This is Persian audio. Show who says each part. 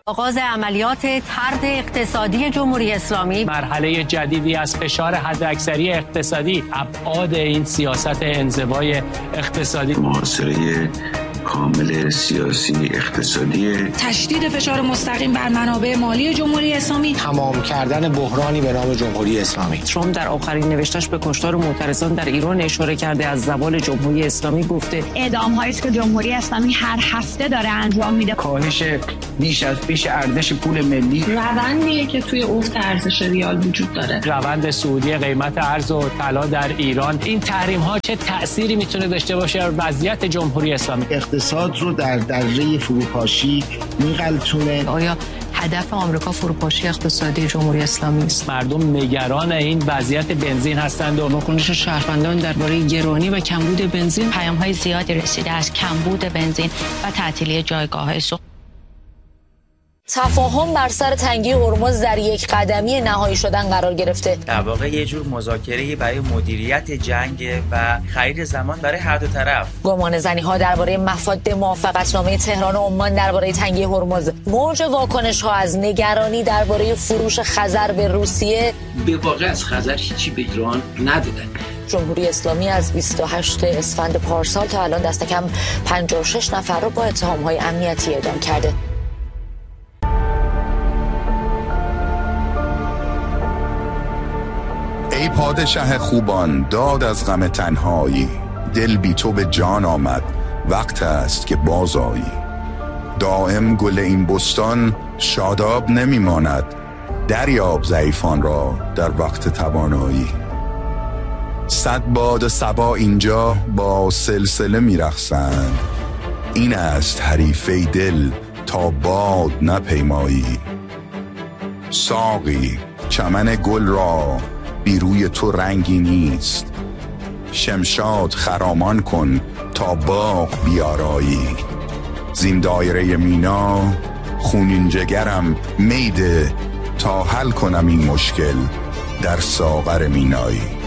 Speaker 1: آغاز عملیات طرد اقتصادی جمهوری اسلامی،
Speaker 2: مرحله جدیدی از فشار حداکثری اقتصادی، ابعاد این سیاست انزوای اقتصادی،
Speaker 3: محاصره کامل سیاسی اقتصادی،
Speaker 4: تشدید فشار مستقیم بر منابع مالی جمهوری اسلامی،
Speaker 5: تمام کردن بحرانی به نام جمهوری اسلامی.
Speaker 6: ترامپ در آخرین نوشتش به کشتار معترضان در ایران اشاره کرده از زوال جمهوری اسلامی گفته
Speaker 7: اعدام‌هایی است که جمهوری اسلامی هر هفته داره انجام میده.
Speaker 8: کاهش بیش از پیش ارزش پول ملی،
Speaker 9: روندی که توی افت ارزش ریال وجود داره،
Speaker 2: روند صعودی قیمت ارز و طلا در ایران، این تحریم‌ها چه تأثیری میتونه داشته باشه بر وضعیت جمهوری اسلامی؟
Speaker 10: اقتصاد رو در دره فروپاشی میغلطونه.
Speaker 11: آیا هدف آمریکا فروپاشی اقتصادی جمهوری اسلامی است؟
Speaker 2: مردم نگران این وضعیت بنزین هستند و
Speaker 6: واکنش شهروندان درباره گرانی و کمبود بنزین،
Speaker 7: پیام‌های زیادی رسیده از کمبود بنزین و تعطیلی جایگاه‌های سوخت.
Speaker 12: تفاهم بر سر تنگی هرمز در یک قدمی نهایی شدن قرار گرفته.
Speaker 13: در واقع یه جور مذاکره برای مدیریت جنگ و خرید زمان برای هر دو طرف.
Speaker 12: گمانه‌زنی‌ها درباره مفاد موافقتنامه تهران و عمان درباره تنگی هرمز، موج واکنش‌ها از نگرانی درباره فروش خزر به روسیه.
Speaker 14: به واقع از خزر هیچی به ایران ندادن.
Speaker 12: جمهوری اسلامی از 28 اسفند پارسال تا الان دست کم 56 نفر رو با اتهام‌های امنیتی اعدام کرده.
Speaker 15: ای پادشه خوبان، داد از غم تنهایی، دل بی تو به جان آمد، وقت است که باز آیی. دائم گل این بستان شاداب نمی ماند، دریاب ضعیفان را در وقت توانایی. صد باد صبا اینجا با سلسله می رقصند، این است حریفه دل تا باد نپیمایی. ساقی چمن گل را بی روی تو رنگی نیست، شمشاد خرامان کن تا باغ بیارایی. زین دایره مینا خونین جگرم میده تا حل کنم این مشکل در ساغر مینایی.